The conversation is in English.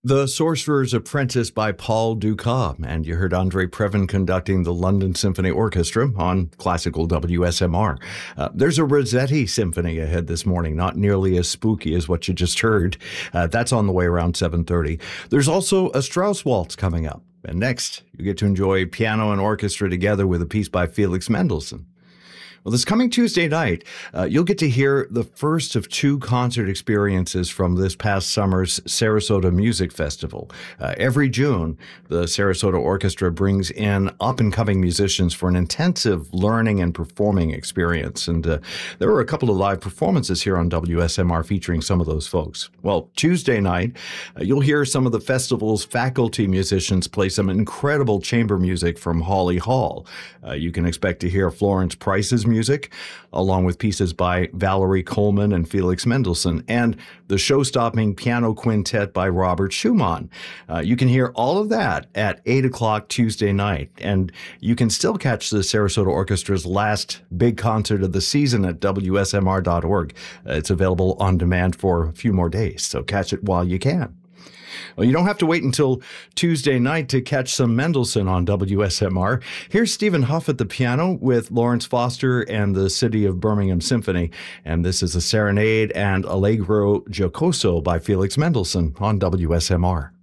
The Sorcerer's Apprentice by Paul Dukas, and you heard Andre Previn conducting the London Symphony Orchestra on classical WSMR. There's a Rossetti symphony ahead this morning, not nearly as spooky as what you just heard. That's on the way around 7:30. There's also a Strauss waltz coming up. And next, you get to enjoy piano and orchestra together with a piece by Felix Mendelssohn. Well, this coming Tuesday night, you'll get to hear the first of two concert experiences from this past summer's Sarasota Music Festival. Every June, the Sarasota Orchestra brings in up-and-coming musicians for an intensive learning and performing experience. And there were a couple of live performances here on WSMR featuring some of those folks. Well, Tuesday night, you'll hear some of the festival's faculty musicians play some incredible chamber music from Hawley Hall. You can expect to hear Florence Price's music, along with pieces by Valerie Coleman and Felix Mendelssohn, and the show-stopping piano quintet by Robert Schumann. You can hear all of that at 8 o'clock Tuesday night, and you can still catch the Sarasota Orchestra's last big concert of the season at WSMR.org. It's available on demand for a few more days, so catch it while you can. Well, you don't have to wait until Tuesday night to catch some Mendelssohn on WSMR. Here's Stephen Huff at the piano with Lawrence Foster and the City of Birmingham Symphony. And this is a Serenade and Allegro Giocoso by Felix Mendelssohn on WSMR.